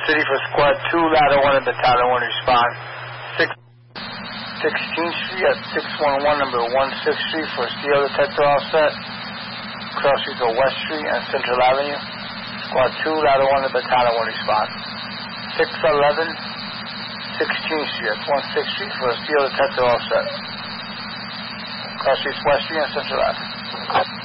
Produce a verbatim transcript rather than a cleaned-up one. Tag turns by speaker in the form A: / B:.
A: City for Squad two, Ladder one, and Battalion one respond. six sixteenth Street at six one one, number one sixth Street for steel detector offset. Cross Street to West Street and Central Avenue. Squad two, Ladder one, and Battalion one respond. six eleven sixteenth Street at one sixth Street for steel detector offset. Cross Street West Street and Central Avenue.